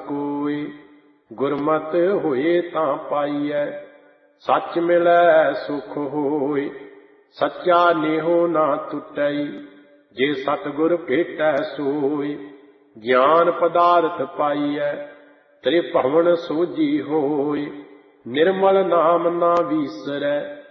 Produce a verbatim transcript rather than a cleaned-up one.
कोई। गुरमत होए तां पाईਐ, सच मिलै सुख होय। सच्चा नेहो ना टुटई, जे सतगुर भेटै सोय। ज्ञान पदार्थ पाईਐ, त्रिभुवन सोझी होय। निर्मल नाम ना विसरै,